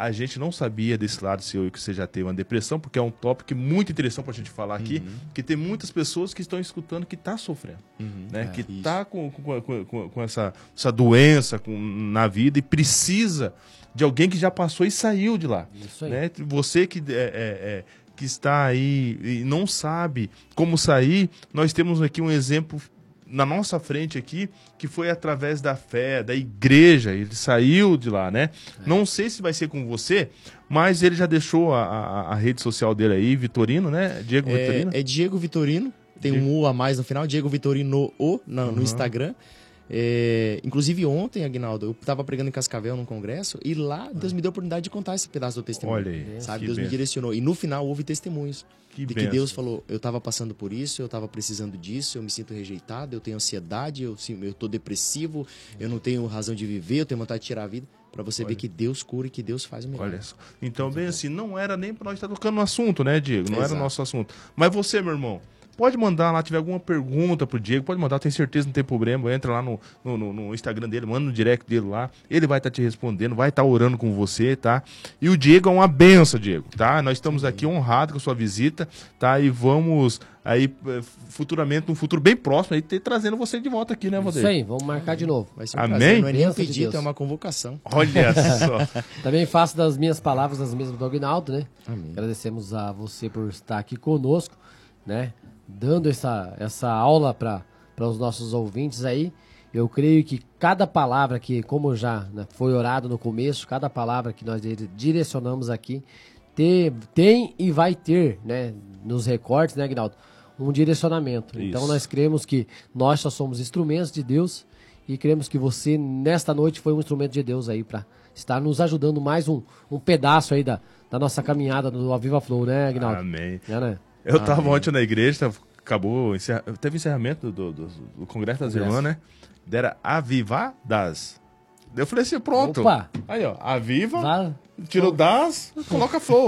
A gente não sabia desse lado seu que você já teve uma depressão, porque é um tópico muito interessante pra gente falar aqui, que tem muitas pessoas que estão escutando que tá sofrendo, né? Que tá com essa doença na vida e precisa de alguém que já passou e saiu de lá. Isso aí. Né? Você que que está aí e não sabe como sair, nós temos aqui um exemplo na nossa frente aqui, que foi através da fé, da igreja, ele saiu de lá, né? Não sei se vai ser com você, mas ele já deixou a rede social dele aí, Vitorino, né? Diego Vitorino? É Diego Vitorino, tem um U a mais no final, Diego Vitorino no Instagram. Inclusive ontem, Aguinaldo, eu estava pregando em Cascavel num congresso e lá Deus me deu a oportunidade de contar esse pedaço do testemunho. Olha aí, sabe? Deus me direcionou. E no final houve testemunhos de que Deus falou, eu estava passando por isso, eu estava precisando disso, eu me sinto rejeitado, eu tenho ansiedade, eu tô depressivo, eu não tenho razão de viver, eu tenho vontade de tirar a vida. Pra você ver que Deus cura e que Deus faz o melhor. Olha só. Então, bem assim, não era nem pra nós estar tocando no assunto, né, Diego? Não Exato. era o nosso assunto. Mas você, meu irmão, pode mandar lá, tiver alguma pergunta pro Diego, pode mandar, tenho certeza, não tem problema. Entra lá no Instagram dele, manda no direct dele lá. Ele vai estar te respondendo, vai estar orando com você, tá? E o Diego é uma benção, Diego, tá? Nós estamos aqui honrados com a sua visita, tá? E vamos aí, futuramente, num futuro bem próximo, aí, trazendo você de volta aqui, né, Valdeir? Isso aí, vamos marcar de novo. Vai ser um Amém? prazer, não é nem um Bênção de pedido, Deus. é uma convocação. Olha só. Também faço das minhas palavras as mesmas do Aguinaldo, né? Amém. Agradecemos a você por estar aqui conosco, né? Dando essa aula para os nossos ouvintes aí. Eu creio que cada palavra que, como já foi orado no começo, cada palavra que nós direcionamos aqui tem e vai ter, né? Nos recortes, né, Aguinaldo? Um direcionamento. Isso. Então nós cremos que nós só somos instrumentos de Deus e cremos que você, nesta noite, foi um instrumento de Deus aí para estar nos ajudando mais um pedaço aí da nossa caminhada do Aviva Flow, né, Aguinaldo? Amém. Né? Eu tava ontem na igreja, acabou, teve encerramento do Congresso das Irmãs, né? Deram Avivadas. Eu falei assim, pronto. Opa! Aí, ó, Aviva, Vá. tirou das, coloca Flow.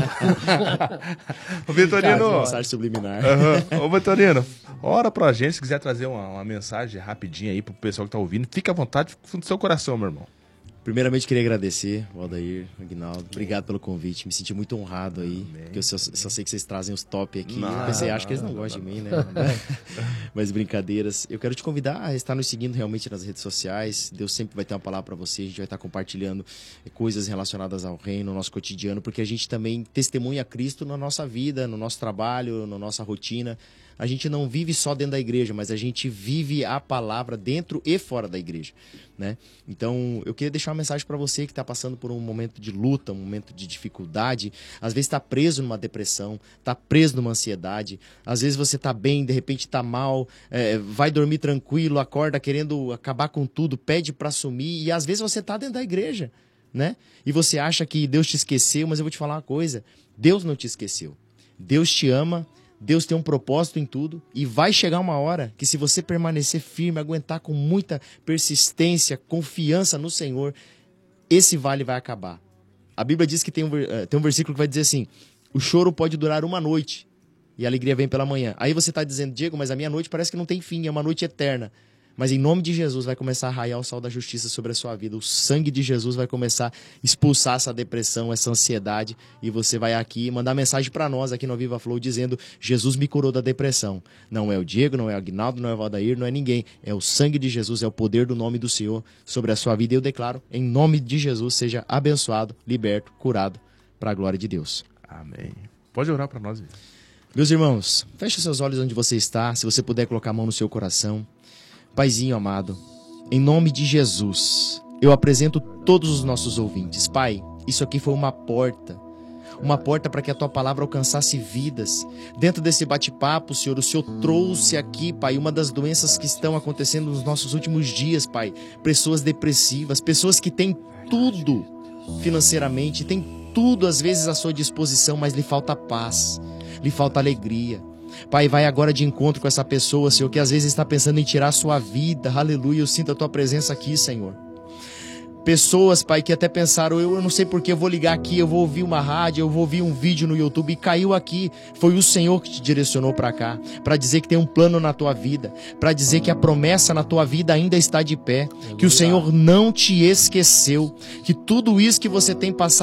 O Vitorino... Mensagem subliminar. Ô, Vitorino, ora pra gente, se quiser trazer uma mensagem rapidinha aí pro pessoal que tá ouvindo, fica à vontade, fundo do seu coração, meu irmão. Primeiramente, queria agradecer, Valdair, Aguinaldo. Obrigado pelo convite. Me senti muito honrado aí. Porque eu só sei que vocês trazem os top aqui. Eu pensei, acho que eles não gostam de mim, né? Mas brincadeiras. Eu quero te convidar a estar nos seguindo realmente nas redes sociais. Deus sempre vai ter uma palavra para você. A gente vai estar compartilhando coisas relacionadas ao reino, no nosso cotidiano, porque a gente também testemunha Cristo na nossa vida, no nosso trabalho, na nossa rotina. A gente não vive só dentro da igreja, mas a gente vive a palavra dentro e fora da igreja, né? Então, eu queria deixar uma mensagem para você que está passando por um momento de luta, um momento de dificuldade. Às vezes está preso numa depressão, está preso numa ansiedade. Às vezes você está bem, de repente está mal, vai dormir tranquilo, acorda querendo acabar com tudo, pede para sumir. E às vezes você está dentro da igreja, né? E você acha que Deus te esqueceu, mas eu vou te falar uma coisa. Deus não te esqueceu. Deus te ama. Deus tem um propósito em tudo e vai chegar uma hora que se você permanecer firme, aguentar com muita persistência, confiança no Senhor, esse vale vai acabar. A Bíblia diz que tem um versículo que vai dizer assim, o choro pode durar uma noite e a alegria vem pela manhã. Aí você está dizendo, Diego, mas a minha noite parece que não tem fim, é uma noite eterna. Mas em nome de Jesus vai começar a raiar o sol da justiça sobre a sua vida. O sangue de Jesus vai começar a expulsar essa depressão, essa ansiedade. E você vai aqui mandar mensagem para nós aqui no Viva Flow dizendo Jesus me curou da depressão. Não é o Diego, não é o Aguinaldo, não é o Valdair, não é ninguém. É o sangue de Jesus, é o poder do nome do Senhor sobre a sua vida. E eu declaro, em nome de Jesus, seja abençoado, liberto, curado para a glória de Deus. Amém. Pode orar para nós. Meus irmãos, feche seus olhos onde você está. Se você puder colocar a mão no seu coração. Paizinho amado, em nome de Jesus, eu apresento todos os nossos ouvintes. Pai, isso aqui foi uma porta para que a Tua palavra alcançasse vidas. Dentro desse bate-papo, Senhor, o Senhor trouxe aqui, Pai, uma das doenças que estão acontecendo nos nossos últimos dias, Pai. Pessoas depressivas, pessoas que têm tudo financeiramente, têm tudo às vezes à sua disposição, mas lhe falta paz, lhe falta alegria. Pai, vai agora de encontro com essa pessoa, Senhor, que às vezes está pensando em tirar a sua vida. Aleluia, eu sinto a Tua presença aqui, Senhor. Pessoas, Pai, que até pensaram, eu não sei porque eu vou ligar aqui, eu vou ouvir uma rádio, eu vou ouvir um vídeo no YouTube e caiu aqui. Foi o Senhor que te direcionou para cá, para dizer que tem um plano na tua vida, para dizer que a promessa na tua vida ainda está de pé, que o Senhor não te esqueceu, que tudo isso que você tem passado